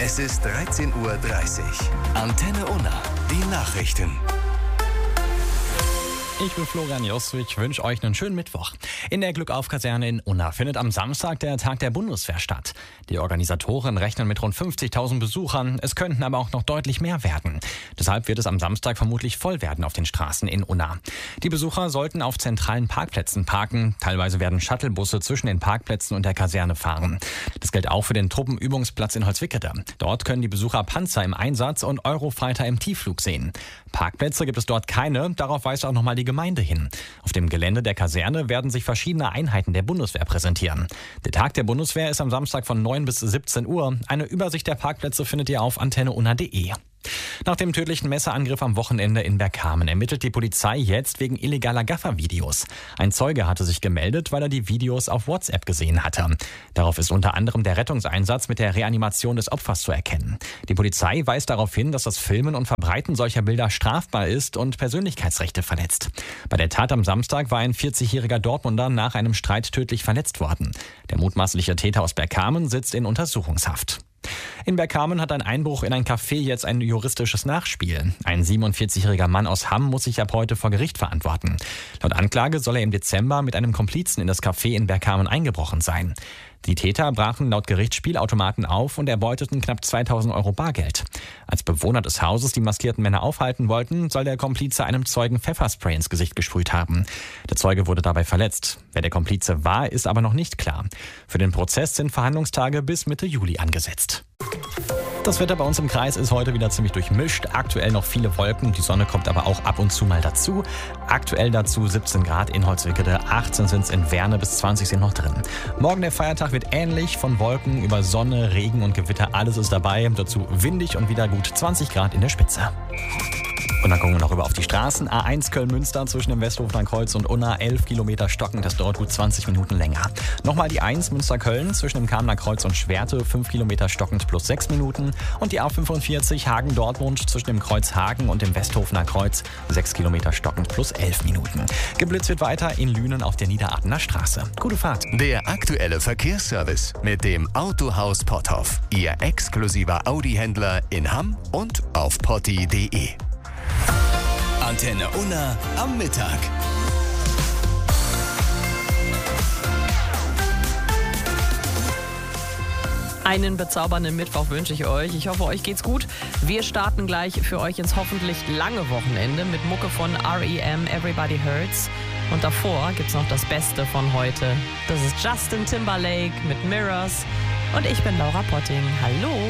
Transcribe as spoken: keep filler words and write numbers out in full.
Es ist dreizehn Uhr dreißig. Antenne Unna, die Nachrichten. Ich bin Florian Joswig, wünsche euch einen schönen Mittwoch. In der Glückauf-Kaserne in Unna findet am Samstag der Tag der Bundeswehr statt. Die Organisatoren rechnen mit rund fünfzigtausend Besuchern, es könnten aber auch noch deutlich mehr werden. Deshalb wird es am Samstag vermutlich voll werden auf den Straßen in Unna. Die Besucher sollten auf zentralen Parkplätzen parken. Teilweise werden Shuttlebusse zwischen den Parkplätzen und der Kaserne fahren. Das gilt auch für den Truppenübungsplatz in Holzwickede. Dort können die Besucher Panzer im Einsatz und Eurofighter im Tiefflug sehen. Parkplätze gibt es dort keine, darauf weist auch nochmal die Gemeinde hin. Auf dem Gelände der Kaserne werden sich verschiedene Einheiten der Bundeswehr präsentieren. Der Tag der Bundeswehr ist am Samstag von neun bis siebzehn Uhr. Eine Übersicht der Parkplätze findet ihr auf antenne unna punkt de. Nach dem tödlichen Messerangriff am Wochenende in Bergkamen ermittelt die Polizei jetzt wegen illegaler Gaffervideos. Ein Zeuge hatte sich gemeldet, weil er die Videos auf WhatsApp gesehen hatte. Darauf ist unter anderem der Rettungseinsatz mit der Reanimation des Opfers zu erkennen. Die Polizei weist darauf hin, dass das Filmen und Verbreiten solcher Bilder strafbar ist und Persönlichkeitsrechte verletzt. Bei der Tat am Samstag war ein vierzigjähriger Dortmunder nach einem Streit tödlich verletzt worden. Der mutmaßliche Täter aus Bergkamen sitzt in Untersuchungshaft. In Bergkamen hat ein Einbruch in ein Café jetzt ein juristisches Nachspiel. Ein siebenundvierzigjähriger Mann aus Hamm muss sich ab heute vor Gericht verantworten. Laut Anklage soll er im Dezember mit einem Komplizen in das Café in Bergkamen eingebrochen sein. Die Täter brachen laut Gericht Spielautomaten auf und erbeuteten knapp zweitausend Euro Bargeld. Als Bewohner des Hauses die maskierten Männer aufhalten wollten, soll der Komplize einem Zeugen Pfefferspray ins Gesicht gesprüht haben. Der Zeuge wurde dabei verletzt. Wer der Komplize war, ist aber noch nicht klar. Für den Prozess sind Verhandlungstage bis Mitte Juli angesetzt. Das Wetter bei uns im Kreis ist heute wieder ziemlich durchmischt. Aktuell noch viele Wolken, die Sonne kommt aber auch ab und zu mal dazu. Aktuell dazu siebzehn Grad in Holzwickede, achtzehn sind es in Werne, bis zwanzig sind noch drin. Morgen der Feiertag wird ähnlich, von Wolken über Sonne, Regen und Gewitter, alles ist dabei. Dazu windig und wieder gut zwanzig Grad in der Spitze. Und dann gucken wir noch rüber auf die Straßen. A eins Köln-Münster zwischen dem Westhofener Kreuz und Unna, elf Kilometer stockend, das dauert gut zwanzig Minuten länger. Nochmal die eins Münster-Köln zwischen dem Kamener Kreuz und Schwerte, fünf Kilometer stockend plus sechs Minuten. Und die A fünfundvierzig Hagen-Dortmund zwischen dem Kreuz Hagen und dem Westhofener Kreuz, sechs Kilometer stockend plus elf Minuten. Geblitzt wird weiter in Lünen auf der Niederartener Straße. Gute Fahrt. Der aktuelle Verkehrsservice mit dem Autohaus Potthoff. Ihr exklusiver Audi-Händler in Hamm und auf potti punkt de. Antenne Unna am Mittag. Einen bezaubernden Mittwoch wünsche ich euch. Ich hoffe, euch geht's gut. Wir starten gleich für euch ins hoffentlich lange Wochenende mit Mucke von R E M, Everybody Hurts. Und davor gibt's noch das Beste von heute. Das ist Justin Timberlake mit Mirrors. Und ich bin Laura Potting. Hallo.